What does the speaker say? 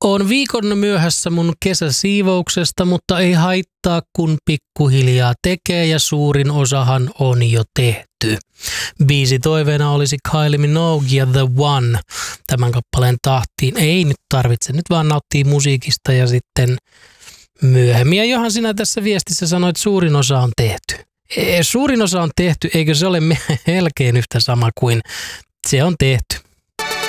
On viikon myöhässä mun kesäsiivouksesta, mutta ei haittaa, kun pikkuhiljaa tekee ja suurin osahan on jo tehty. Biisi toiveena olisi Kylie Minogue ja The One tämän kappaleen tahtiin. Ei nyt tarvitse, nyt vaan nauttii musiikista ja sitten myöhemmin. Ja johan sinä tässä viestissä sanoit, että suurin osa on tehty. Suurin osa on tehty, eikö se ole melkein yhtä sama kuin se on tehty.